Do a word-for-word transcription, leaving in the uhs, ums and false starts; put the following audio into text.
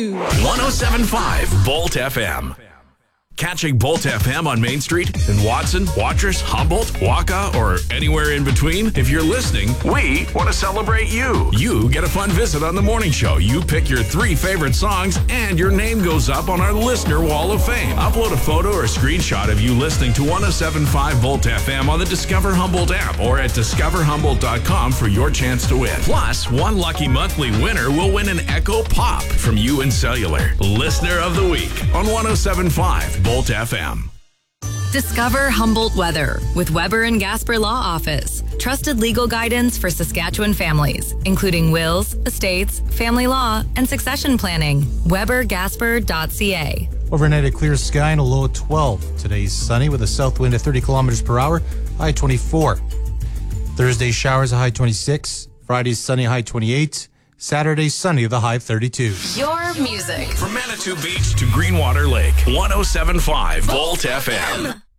one oh seven point five Bolt F M. Catching Bolt F M on Main Street in Watson, Watrous, Humboldt, Waka, or anywhere in between? If you're listening, we want to celebrate you. You get a fun visit on the morning show. You pick your three favorite songs, and your name goes up on our Listener Wall of Fame. Upload a photo or screenshot of you listening to one oh seven point five Volt F M on the Discover Humboldt app or at discover humboldt dot com for your chance to win. Plus, one lucky monthly winner will win an Echo Pop from U N Cellular. Listener of the Week on one oh seven point five Bolt F M. Discover Humboldt Weather with Weber and Gasper Law Office. Trusted legal guidance for Saskatchewan families, including wills, estates, family law, and succession planning. weber gasper dot c a. Overnight, a clear sky and a low of twelve. Today's sunny with a south wind at thirty kilometers per hour, high twenty-four. Thursday, showers, a high twenty-six. Friday, sunny, high twenty-eight. Saturday, sunny, the high thirty-two. Your music. From Manitou Beach to Greenwater Lake, one oh seven point five Volt F M.